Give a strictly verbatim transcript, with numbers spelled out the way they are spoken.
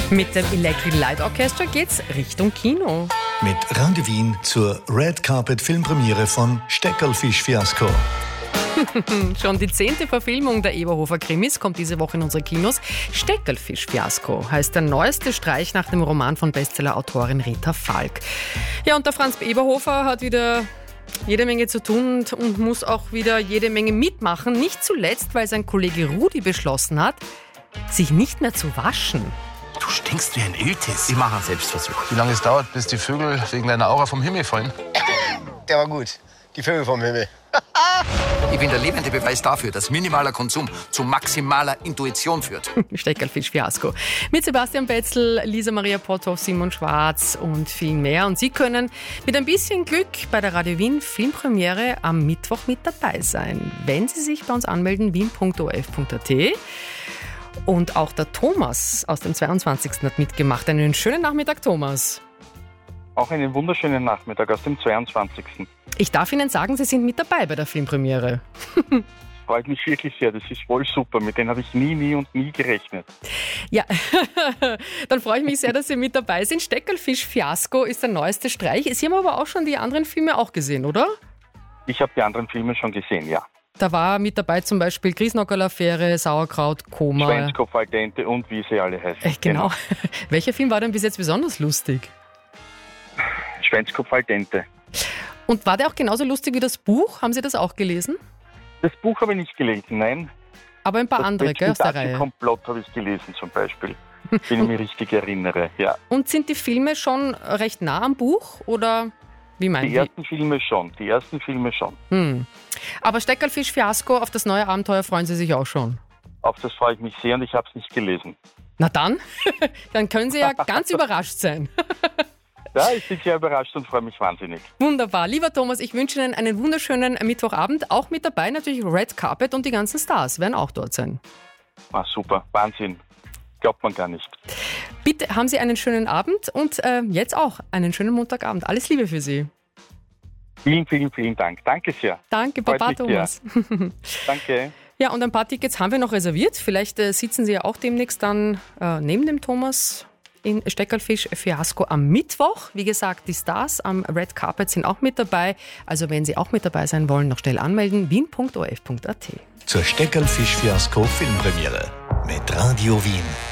Mit dem Electric Light Orchestra geht's Richtung Kino. Mit Radio Wien zur Red Carpet Filmpremiere von Steckerlfisch Fiasko. Schon die zehnte Verfilmung der Eberhofer Krimis kommt diese Woche in unsere Kinos. Steckerlfisch Fiasko heißt der neueste Streich nach dem Roman von Bestseller-Autorin Rita Falk. Ja, und der Franz Eberhofer hat wieder jede Menge zu tun und, und muss auch wieder jede Menge mitmachen. Nicht zuletzt, weil sein Kollege Rudi beschlossen hat, sich nicht mehr zu waschen. Du stinkst wie ein Iltis. Ich mache einen Selbstversuch. Wie lange es dauert, bis die Vögel wegen deiner Aura vom Himmel fallen? Der war gut. Die Vögel vom Himmel. Ich bin der lebende Beweis dafür, dass minimaler Konsum zu maximaler Intuition führt. Steckerlfisch Fiasko. Mit Sebastian Betzel, Lisa Maria Potthoff, Simon Schwarz und viel mehr. Und Sie können mit ein bisschen Glück bei der Radio Wien Filmpremiere am Mittwoch mit dabei sein. Wenn Sie sich bei uns anmelden, wien punkt o r f punkt a t. Und auch der Thomas aus dem zweiundzwanzigsten hat mitgemacht. Einen schönen Nachmittag, Thomas. Auch einen wunderschönen Nachmittag aus dem zweiundzwanzigsten Ich darf Ihnen sagen, Sie sind mit dabei bei der Filmpremiere. Freut mich wirklich sehr, das ist voll super. Mit denen habe ich nie, nie und nie gerechnet. Ja, dann freue ich mich sehr, dass Sie mit dabei sind. Steckerlfisch Fiasko ist der neueste Streich. Sie haben aber auch schon die anderen Filme auch gesehen, oder? Ich habe die anderen Filme schon gesehen, ja. Da war mit dabei zum Beispiel Griesnockerl-Affäre, Sauerkraut, Koma. Schweinskopf al dente und wie sie alle heißen. Äh, genau. genau. Welcher Film war denn bis jetzt besonders lustig? Schweinskopf al dente. Und war der auch genauso lustig wie das Buch? Haben Sie das auch gelesen? Das Buch habe ich nicht gelesen, nein. Aber ein paar das andere, gell, aus der Reihe. Komplott habe ich gelesen zum Beispiel, wenn ich mich richtig erinnere, ja. Und sind die Filme schon recht nah am Buch, oder wie meinen Sie? Die ersten Filme schon, die ersten Filme schon. Hm. Aber Steckerlfisch Fiasko, auf das neue Abenteuer freuen Sie sich auch schon? Auf das freue ich mich sehr und ich habe es nicht gelesen. Na dann, dann können Sie ja ganz überrascht sein. Ja, ich bin sehr überrascht und freue mich wahnsinnig. Wunderbar. Lieber Thomas, ich wünsche Ihnen einen wunderschönen Mittwochabend. Auch mit dabei natürlich Red Carpet und die ganzen Stars werden auch dort sein. Ah, super, Wahnsinn. Glaubt man gar nicht. Bitte haben Sie einen schönen Abend und äh, jetzt auch einen schönen Montagabend. Alles Liebe für Sie. Vielen, vielen, vielen Dank. Danke sehr. Danke, Papa Thomas. Danke. Ja, und ein paar Tickets haben wir noch reserviert. Vielleicht äh, sitzen Sie ja auch demnächst dann äh, neben dem Thomas in Steckerlfisch Fiasko am Mittwoch. Wie gesagt, die Stars am Red Carpet sind auch mit dabei. Also wenn Sie auch mit dabei sein wollen, noch schnell anmelden. wien punkt o r f punkt a t. Zur Steckerlfisch Fiasko Filmpremiere mit Radio Wien.